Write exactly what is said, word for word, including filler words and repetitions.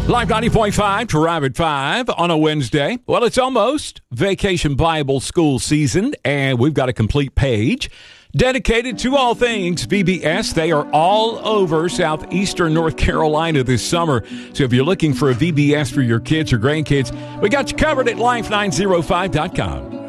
Live ninety point five to Arrive at five on a Wednesday. Well, it's almost Vacation Bible School season, and we've got a complete page dedicated to all things V B S. They are all over southeastern North Carolina this summer. So if you're looking for a V B S for your kids or grandkids, we got you covered at life nine oh five dot com.